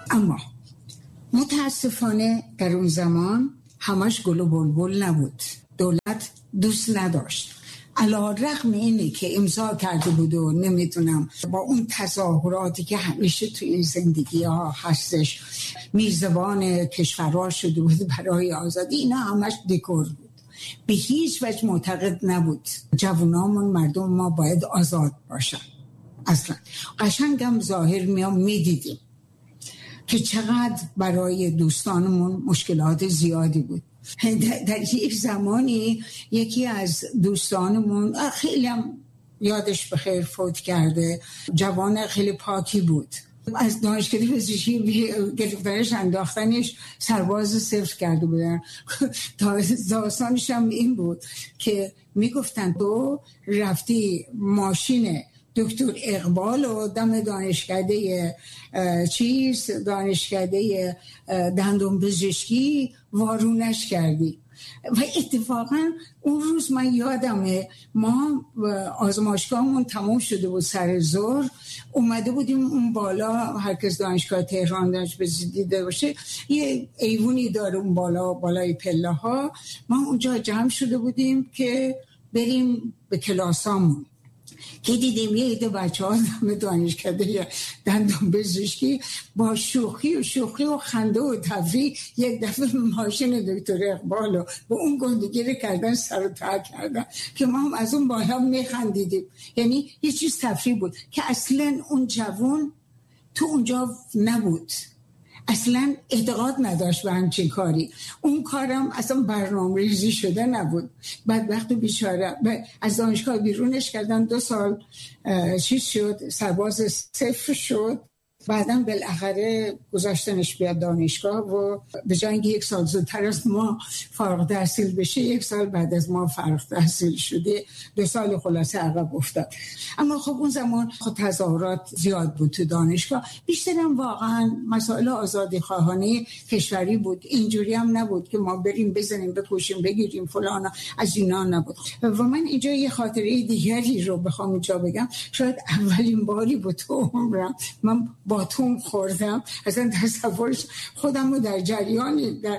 اما متاسفانه در اون زمان همش گل و بلبل نبود. دولت دوست نداشت، علی‌رغم اینی که امضا کرده بود و نمیدونم با اون تظاهراتی که همیشه توی این زندگی ها هستش، میزبان کشورها شده بود برای آزادی، اینا همش دکور بود. به هیچ وجه معتقد نبود جوانامون، مردم ما باید آزاد باشن. اصلا قشنگم ظاهر میدیدیم که چقدر برای دوستانمون مشکلات زیادی بود. در یک زمانی یکی از دوستانمون خیلی هم یادش بخیر فوت کرده، جوان خیلی پاکی بود، از دانشکده پزشکی گرفتنش انداختنش سرباز صفر کرده بودن. داستانش هم این بود که میگفتن تو رفتی ماشین دکتر اقبال و دم دانشکده دانشکده دندون پزشکی وارونش کردی. و اتفاقا اون روز من یادمه ما آزمایشگاهمون تموم شده بود، سر ظهر اومده بودیم اون بالا، هر کس دانشگاه تهران داشت به دیده باشه یه ایوونی داره اون بالا، بالای پله ها، ما اونجا جمع شده بودیم که بریم به کلاسامون که دیدیم یه عده بچه‌ها دم دانشکده دندون پزشکی با شوخی و خنده و تفریح یک دفعه ماشین دکتر اقبال رو با اون گندگی کردن سر و ته کردن که ما هم از اون بالا میخندیدیم. یعنی یه چیز تفریح بود که اصلا اون جوان تو اونجا نبود، اصلا اعتقاد نداشت به همچین کاری. اون کارم اصلا برنامه ریزی شده نبود. بدبخت و بیچاره از دانشگاه بیرونش کردن، 2 سال چیز شد، سرباز صفر شد. بعدم بالاخره گذاشتنش بیاد دانشگاه و به جای اینکه 1 سال زودتر از ما فارغ التحصیل بشه 1 سال بعد از ما فارغ التحصیل شده، 2 سال خلاصه عقب افتاد. اما خب اون زمان تظاهرات زیاد بود تو دانشگاه، بیشترم واقعا مسائل آزادی خواهانه کشوری بود. اینجوری هم نبود که ما بریم بزنیم بکشیم بگیریم فلان، از اینا نبود. و من اینجا یه خاطره دیگری رو بخوام اینجا بگم، شاید اولین باری بود تو عمرم من باتوم خوردم. اصلا تصورش خودم رو در جریانی در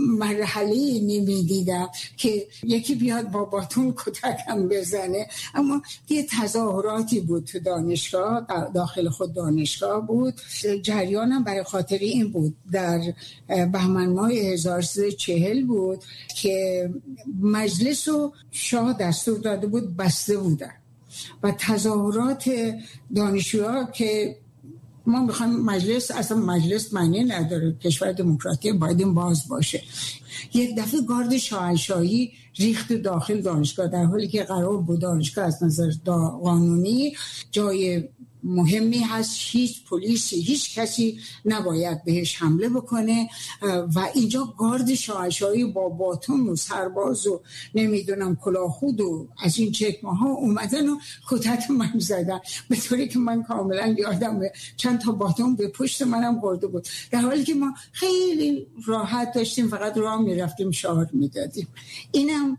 مرحله نمیدیدم که یکی بیاد با باتوم کتکم بزنه. اما یه تظاهراتی بود تو دانشگاه، داخل خود دانشگاه بود. جریانم برای خاطر این بود، در بهمن ماه 1340 بود که مجلس و شاه دستور داده بود بسته بودن و تظاهرات دانشجوها که ما میخوایم مجلس، اصلا مجلس معنی نداره، کشور دموکراتی باید این باز باشه. یک دفعه گارد شاهنشاهی ریخت داخل دانشگاه، در حالی که قرار بود دانشگاه از نظر قانونی جای مهمی هست، هیچ پلیسی هیچ کسی نباید بهش حمله بکنه و اینجا گارد شاهنشاهی با باتون و سرباز و نمیدونم کلاهخود و از این چکمه ها اومدن و کتک من زدن، به طوری که من کاملا یادمه چند تا باتون به پشت منم خورده بود، در حالی که ما خیلی راحت داشتیم فقط راه میرفتیم شعار میدادیم. اینم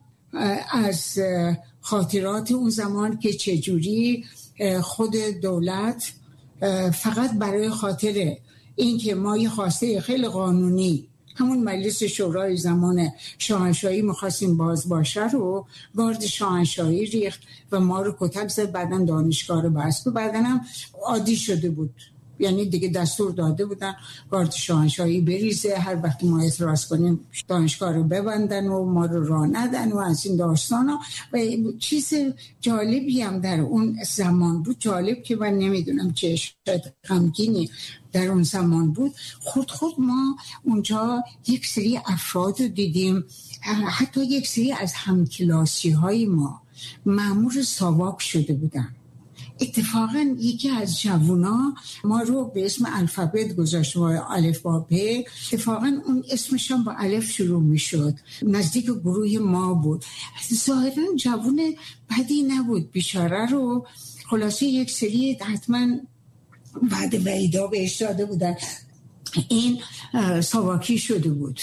از خاطرات اون زمان که چجوری خود دولت فقط برای خاطر اینکه ما یه خواسته خیلی قانونی، همون مجلس شورای زمان شاهنشاهی می‌خواستیم باز باشه رو گارد شاهنشاهی ریخت و ما رو کتک زد. بعدن دانشگاه رو بست و بعدن هم عادی شده بود، یعنی دیگه دستور داده بودن گارد شاهنشاهی بریزه، هر وقت ما اعتراض کنیم دانشگاه رو ببندن و ما رو راه ندن و از این داستانا. و چیز جالبی هم در اون زمان بود، جالب که من نمیدونم چه شاید غمگینی در اون زمان بود، خود ما اونجا یک سری افراد رو دیدیم، حتی یک سری از همکلاسی های ما مأمور ساواک شده بودن. اتفاقا یکی از جوونا ما رو به اسم الفابت گذاشت و الف با پ، اتفاقا اون اسمش هم با الف شروع می شد، نزدیک گروه ما بود. ظاهرا جوون بدی نبود بیچاره رو. خلاصه یک سری حتما بعد وعیدا بهش داده بودن، این ساواکی شده بود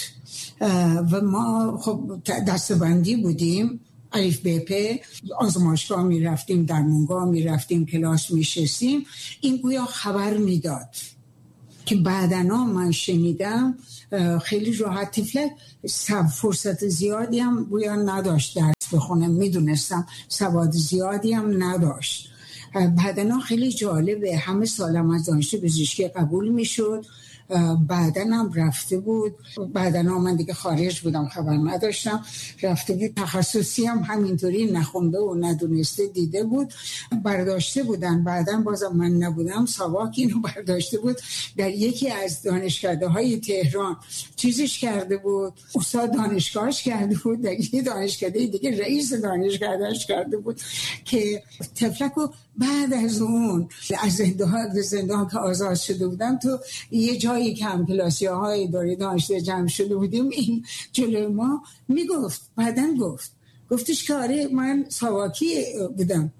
و ما خب دستبندی بودیم، الف ب پ، آزمایشگاه می رفتیم، درمانگاه می رفتیم، کلاس می شستیم. این گویا خبر می داد که بعدنا من شنیدم خیلی راحت تفلک فرصت زیادی هم گویا نداشت درس بخونه، میدونستم سواد زیادی هم نداشت. بعدنا خیلی جالبه، همه سالم از دانشگاه پزشکی قبول میشد، بعدن هم رفته بود، بعدن من دیگه خارج بودم خبر نداشتم، رفته بود تخصصی هم همینطوری نخونده و ندونسته دیده بود برداشته بودن. بعدن بازم من نبودم، ساواک اینو برداشته بود در یکی از دانشکده های تهران چیزش کرده بود، استاد دانشگاهش کرده بود، در یه دانشکده دیگه رئیس دانشکدهش کرده بود که تفلکو بعد از اون از زندان که آزاد شده بودم تو یه جایی که هم کلاسیاهای داری دانشجو جمع شده بودیم، این جلوی ما میگفت، بعدن گفتش که آره من ساواکی بودم،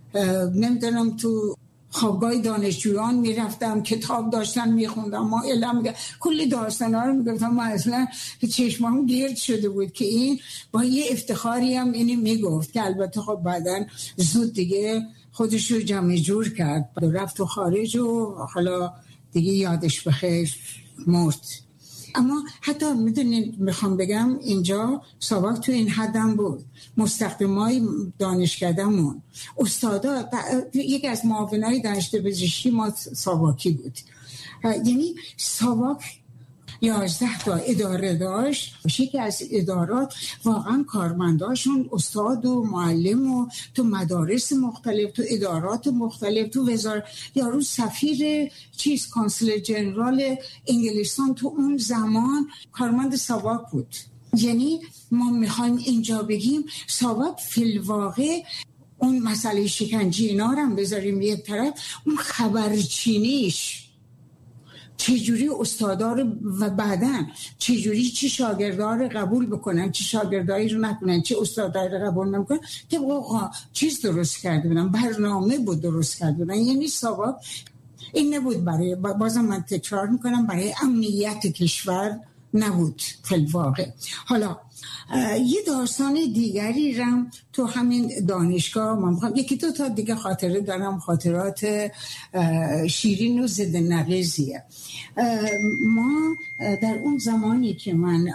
نمیدونم تو خوابگاه دانشجویان میرفتم، کتاب داشتن میخوندم، ما علم کلی داستانا رو میگفتم، ما اصلا چشمام گرد شده بود که این با یه افتخاری هم اینی میگفت که البته خب بعدن زود دیگه خودش رو جمع جور کرد و رفت تو خارج و حالا دیگه یادش بخیر مرد. اما حتی میدونید میخوام بگم اینجا ساواک تو این حدم بود، مستخدمای دانشکدهمون استادا، یکی از معاونای دانشگاه پزشکی ما ساواکی بود. یعنی ساواک 11 تا اداره داشت، یکی از ادارات واقعا کارمنداشون استاد و معلم و تو مدارس مختلف، تو ادارات مختلف، تو وزارت، یارو سفیر کانسل جنرال انگلستان تو اون زمان کارمند ساواک بود. یعنی ما میخوایم اینجا بگیم ساواک فی الواقع اون مسئله شکنجه اینا رو هم بذاریم یک طرف، اون خبرچینیش چجوری استادار و بعدن چجوری چی شاگردار قبول بکنن، چی شاگردایی رو نکنن، چی استادایی رو قبول نکنن، طبق چیز درست کرده بودن، برنامه بود درست کرده بودن. یعنی ساواک این نبود برای، بازم من تکرار میکنم، برای امنیت کشور نبود فی الواقع. حالا یه داستان دیگری رم تو همین دانشگاه من میخوام یکی دو تا دیگه خاطره دارم، خاطرات شیرین و ضد نقیضیه. ما در اون زمانی که من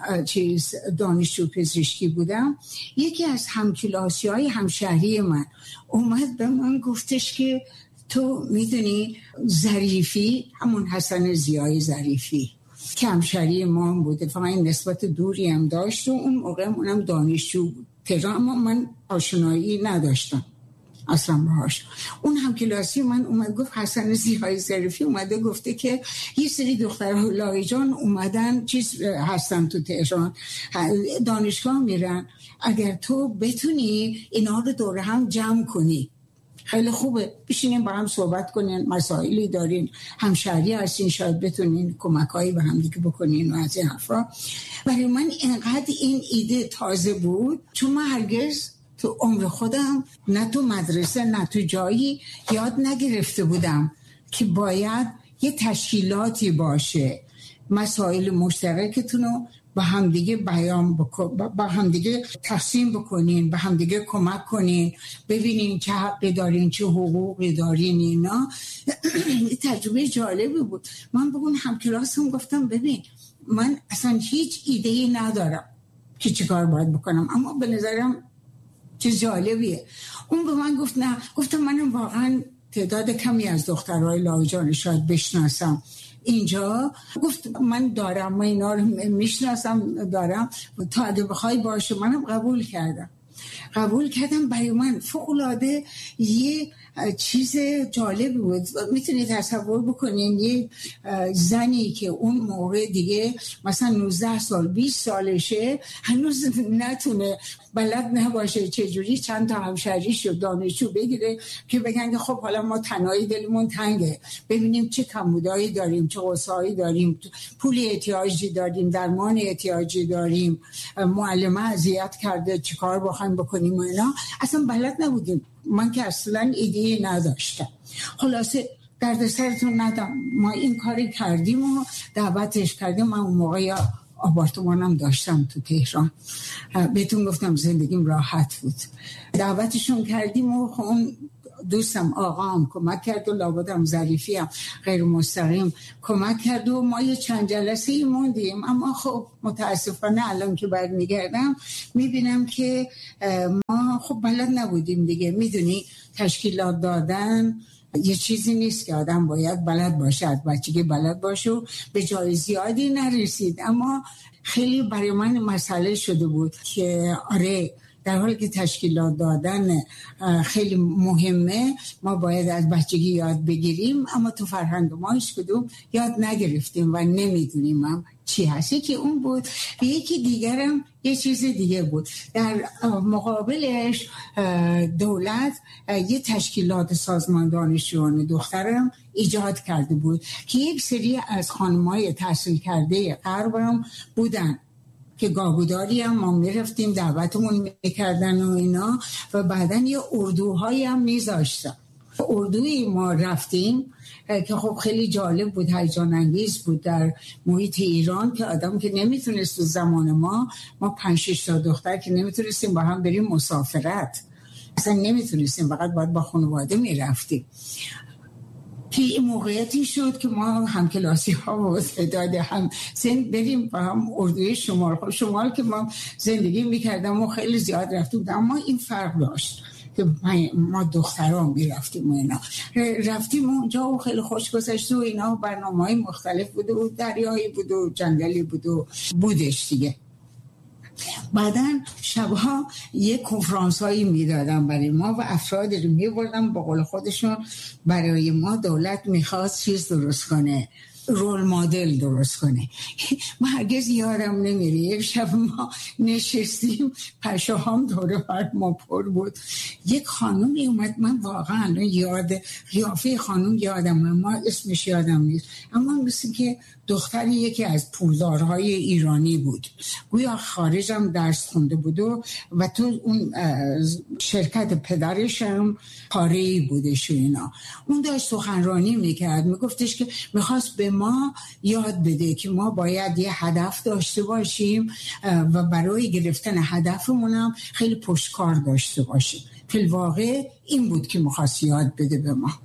دانشجو پزشکی بودم، یکی از همکلاسی‌های همشهری من اومد به من گفتش که تو میدونی ظریفی، همون حسن ضیای ظریفی که همشهری ما بوده، فقط این نسبت دوری هم داشت و اون موقع اونم دانشجو بود تهران، اما من آشنایی نداشتم اصلا باهاش. اون هم کلاسی من اومد گفت حسن ضیای ظریفی اومده گفته که یه سری دخترها لایجان اومدن هستن تو تهران دانشگاه میرن، اگر تو بتونی اینا رو دور هم جمع کنی خیلی خوبه، بشینیم با هم صحبت کنین، مسائلی دارین، همشهری هستین، شاید بتونین کمکایی به هم دیگه بکنین و از این حرفا. برای من اینقدر این ایده تازه بود چون من هرگز تو عمر خودم نه تو مدرسه نه تو جایی یاد نگرفته بودم که باید یه تشکیلاتی باشه، مسائل مشترکتون رو با همدیگه بیان با همدیگه تقسیم بکنین، با همدیگه کمک کنین، ببینین چه حقی دارین چه حقوقی دارین. اینا تجربه جالبی بود. من به اون همکلاسم گفتم ببین من اصلا هیچ ایده‌ای ندارم که چه کار باید بکنم، اما به نظرم چه جالبیه. اون به من گفت نه، گفتم منم واقعا تعداد کمی از دخترهای لاوجان شاید بشناسم اینجا. گفت من دارم، من اینا رو میشناسم دارم، تا اگه بخوای باشه. منم قبول کردم. برای من فوق‌العاده یه چیز جالب بود. میتونید تصور بکنین یه زنی که اون موقع دیگه مثلا 19 سال 20 سالشه هنوز نتونه بلد نباشه چجوری چند تا همشهریش رو دانشجو بگیره که بگن که خب حالا ما تنهایی دلمون تنگه، ببینیم چه کمبودایی داریم، چه قصه‌ای داریم، پول احتیاجی داریم، درمان احتیاجی داریم، معلمه اذیت کرده چیکار بخوایم بکنیم و اینا. اصلا بلد نبودیم. من که اصلا ایده نداشتم. خلاصه دردسرتون ندم، ما این کاری کردیم و دعوتش کردیم. من اون موقع یا آپارتمانم داشتم تو تهران، بهتون گفتم زندگیم راحت بود. دعوتشون کردیم و اون دوستم آقام کمک کرد و لابدم ظریفی هم غیر مستقیم کمک کرد و ما یه چند جلسه موندیم. اما خب متاسفانه الان که برمیگردم میبینم که ما خب بلد نبودیم دیگه. میدونی تشکیلات دادن یه چیزی نیست که آدم باید بلد باشه، از بچگی بلد باشه و به جای زیادی نرسید. اما خیلی برای من مسئله شده بود که آره در حالی که تشکیلات دادن خیلی مهمه، ما باید از بچگی یاد بگیریم، اما تو فرهنگ ما هیچ کدوم یاد نگرفتیم و نمیدونیم هم چی هستی که اون بود. یکی دیگرم یه چیز دیگه بود. در مقابلش دولت یه تشکیلات سازمان دانشجویان دخترم ایجاد کرده بود که یک سری از خانم‌های تحصیل کرده غربم بودن که گاه‌گداری هم ما میرفتیم دعوتمون میکردن و اینا، و بعداً یه اردوهایی هم میذاشتن. اردوی ما رفتیم که خب خیلی جالب بود، هیجان انگیز بود در محیط ایران که آدم که نمیتونست تو زمان ما 5-6 تا دختر که نمیتونستیم با هم بریم مسافرت، اصلا نمیتونستیم، فقط باید با خانواده میرفتیم. که این موقعیتی شد که ما همکلاسی ها و استعداد هم بریم و هم اردوی شمال که ما زندگی میکردم و خیلی زیاد رفتیم، اما این فرق داشت که ما دختران میرفتیم و اینا. رفتیم اونجا و خیلی خوش گذشت و اینا، برنامه‌های مختلف بود و دریایی بود و جنگلی بود و بودش دیگه. بعدن شبها یک کنفرانس هایی میدادم برای ما و افرادی رو میبردم، با قول خودشون برای ما دولت میخواست چیز درست کنه، رول مدل درست کنه. من هرگز یادم نمیره یک شب ما نشستیم، پشهام دوره بر ما پر بود، یک خانومی اومد، من واقعا یاد قیافه خانوم یادم، اما اسمش یادم نیست، اما مثل که دختری یکی از پولدارهای ایرانی بود، گویا خارجم درس خونده بود و تو اون شرکت پدرش هم کاری بودش و اینا. اون داشت سخنرانی میکرد، میگفتش که میخواست به ما یاد بده که ما باید یه هدف داشته باشیم و برای گرفتن هدفمون هم خیلی پشتکار داشته باشیم. فی الواقع این بود که میخواست یاد بده به ما.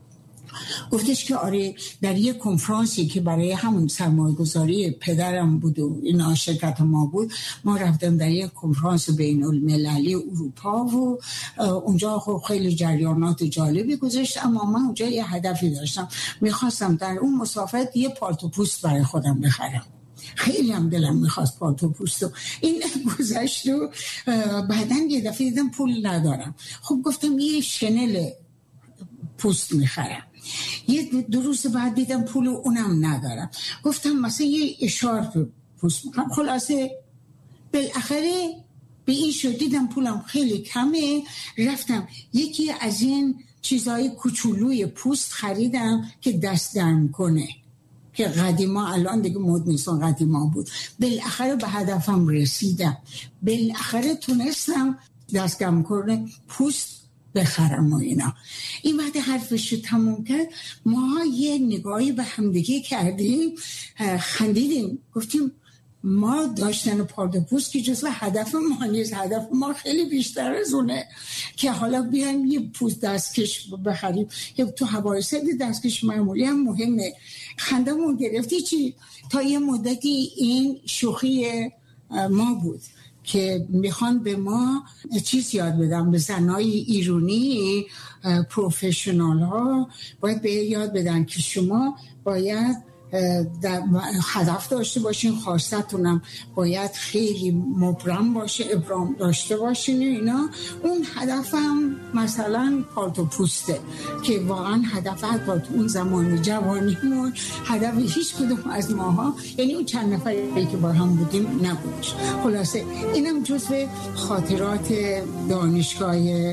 گفتش که آره در یک کنفرانسی که برای همون سرمایه‌گذاری پدرم بود و اینا شرکت ما بود، ما رفتیم در یک کنفرانس بین المللی اروپا و اونجا خیلی جریانات جالبی گذاشت، اما من اونجا یه هدفی داشتم، میخواستم در اون مسافرت یه پالتو پوست برای خودم بخرم. خیلی هم دلم میخواست پالتو پوستو. این گذشت و بعدن یه دفعه دیدم پول ندارم. خب گفتم یه شنل پوست میخرم. یه دو روز بعد دیدم پول اونم ندارم. گفتم مثلا یه اشارپ پوست میخرم. خلاصه بالاخره به این شد، دیدم پولم خیلی کمه، رفتم یکی از این چیزهای کوچولوی پوست خریدم که دست گرم کنه، که قدیما الان دیگه مد نیستن، قدیما بود. بالاخره به هدفم رسیدم، بالاخره تونستم دست گرم کنه پوست بخرم و اینا. این وقت حرفش رو تموم کرد، ما یه نگاهی به همدیگه کردیم، خندیدیم، گفتیم ما داشتن پالتو پوست که جزو هدف ما نیست، هدف ما خیلی بیشتر از اونه که حالا بیایم یه پوست دستکش بخریم. یا تو حوادث دستکش معمولی هم مهمه. خندمون گرفتی چی؟ تا یه مدتی این شوخی ما بود که میخوان به ما چیز یاد بدن، به زنای ایرانی پروفشنال ها باید به یاد بدن که شما باید هدف داشته باشین، خواستتونم باید خیلی مبرم باشه، ابرام داشته باشین اینا. اون هدفم مثلا پالتو پوسته که واقعا هدف حتی اون زمان جوانیمون هدف هیچ کدوم از ماها، یعنی اون چند نفری که با هم بودیم نبودش. خلاصه اینم جزو خاطرات دانشگاه